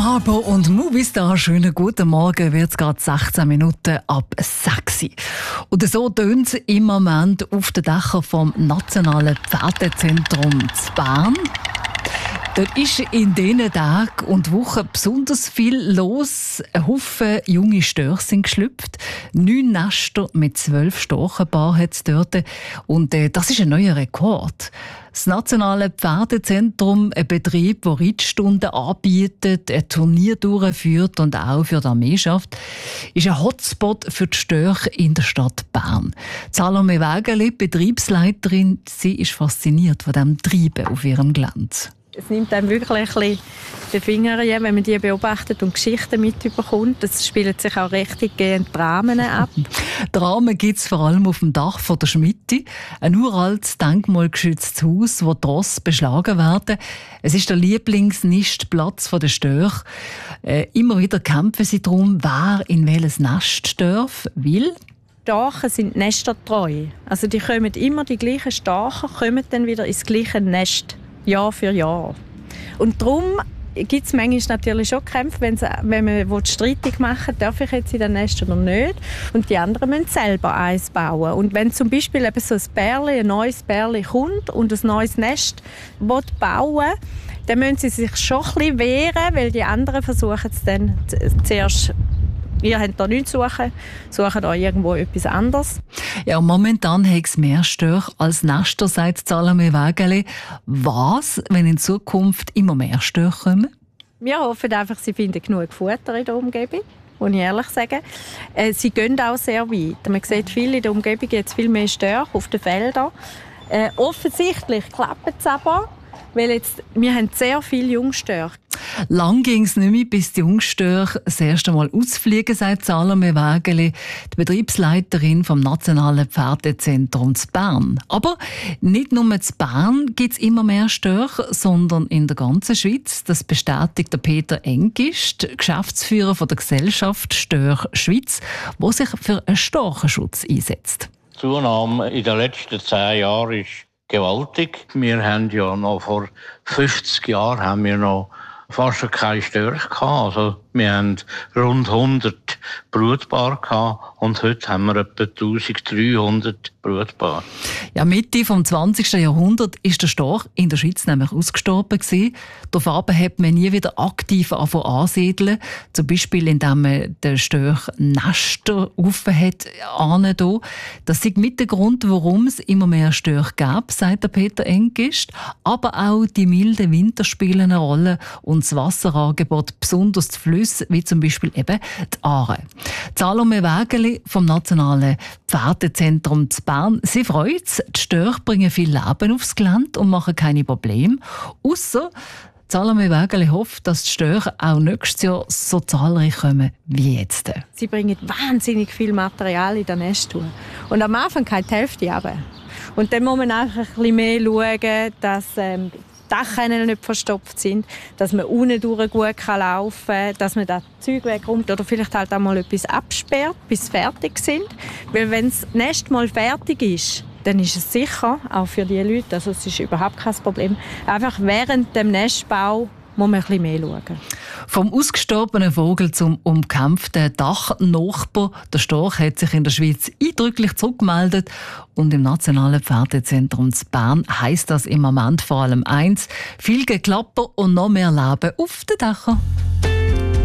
Tim Harper und Movistar, schönen guten Morgen, wird es gerade 16 Minuten ab 6 Uhr. Und so tönt es im Moment auf den Dächern vom Nationalen Pferdezentrum zu Bern. Dort ist in diesen Tagen und Wochen besonders viel los. Ein Haufen junge Störche sind geschlüpft. 9 Nester mit 12 Storchenpaaren hat es dort. Und das ist ein neuer Rekord. Das Nationale Pferdezentrum, ein Betrieb, der Reitstunden anbietet, ein Turnier durchführt und auch für die Armeeschaft, ist ein Hotspot für die Störche in der Stadt Bern. Salome Wägeli, Betriebsleiterin, sie ist fasziniert von diesem Treiben auf ihrem Gelände. Es nimmt einem wirklich ein bisschen den Finger, wenn man die beobachtet und Geschichten mitbekommt. Es spielen sich auch richtig Dramen ab. Dramen gibt es vor allem auf dem Dach von der Schmitte. Ein uraltes, denkmalgeschütztes Haus, wo die Rosse beschlagen werden. Es ist der Lieblingsnistplatz der Störche. Immer wieder kämpfen sie darum, wer in welches Nest darf, weil Storchen sind nestertreu. Also die kommen immer, die gleichen Storchen kommen dann wieder ins gleiche Nest. Jahr für Jahr. Und darum gibt es manchmal natürlich schon Kämpfe, wenn man streitig machen will, darf ich jetzt in das Nest oder nicht. Und die anderen müssen selber eins bauen. Und wenn zum Beispiel eben so ein neues Bärli kommt und ein neues Nest bauen will, dann müssen sie sich schon ein bisschen wehren, weil die anderen versuchen es dann zuerst. Ihr habt da nichts zu suchen, sucht euch irgendwo etwas anderes. Ja, momentan hat es mehr Störche als Nester, sagt Salome Wägeli. Was, wenn in Zukunft immer mehr Störche kommen? Wir hoffen einfach, sie finden genug Futter in der Umgebung, muss ich ehrlich sagen. Sie gehen auch sehr weit. Man sieht viel in der Umgebung, jetzt viel mehr Störche auf den Feldern. Offensichtlich klappt es aber, weil wir haben sehr viele Jungstörche. Lang ging es nicht mehr, bis die Jungstörche das erste Mal ausfliegen, sagt Salome Wägeli, die Betriebsleiterin vom Nationalen Pferdezentrum zu Bern. Aber nicht nur zu Bern gibt es immer mehr Störche, sondern in der ganzen Schweiz. Das bestätigt der Peter Engist, Geschäftsführer von der Gesellschaft Störche Schweiz, der sich für einen Storchenschutz einsetzt. Die Zunahme in den letzten 10 Jahren ist gewaltig. Wir haben ja noch vor 50 Jahren fast keine Störche gehabt. Also, wir haben rund 100 Brutpaare gehabt und heute haben wir etwa 1300 Brutpaare. Ja, Mitte des 20. Jahrhunderts ist der Storch in der Schweiz nämlich ausgestorben gewesen. Daraufhin hat man nie wieder aktiv ansiedeln. Zum Beispiel, indem man den Storch Nester offen hat. Das ist mit der Grund, warum es immer mehr Störche gab, sagt der Peter Engist. Aber auch die milden Winter spielen eine Rolle und das Wasserangebot, besonders die Flüsse, wie zum Beispiel eben die Aare. Salome Wägeli vom Nationalen Pferdezentrum zu Bern. Sie freut sich, die Störche bringen viel Leben aufs Gelände und machen keine Probleme. Ausser Salome Wägeli hofft, dass die Störche auch nächstes Jahr so zahlreich kommen wie jetzt. Sie bringen wahnsinnig viel Material in das Nest. Und am Anfang geht die Hälfte runter. Und dann muss man einfach ein bisschen mehr schauen, dass Dachrinne nicht verstopft sind, dass man unten durch gut laufen kann, dass man das Zeug wegräumt oder vielleicht halt auch mal etwas absperrt, bis sie fertig sind. Weil wenn das Nest mal fertig ist, dann ist es sicher, auch für die Leute, also es ist überhaupt kein Problem. Einfach während dem Nestbau muss man ein bisschen mehr schauen. Vom ausgestorbenen Vogel zum umkämpften Dachnachbar. Der Storch hat sich in der Schweiz eindrücklich zurückgemeldet. Und im Nationalen Pferdezentrum zu Bern heisst das im Moment vor allem eins: viel Geklapper und noch mehr Leben auf den Dächern.